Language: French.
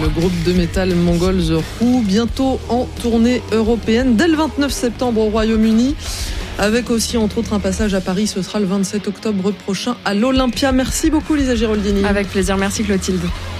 le groupe de métal mongol The Who, bientôt en tournée européenne dès le 29 septembre au Royaume-Uni, avec aussi entre autres un passage à Paris. Ce sera le 27 octobre prochain à l'Olympia. Merci beaucoup Lisa Giraldini. Avec plaisir, merci Clotilde.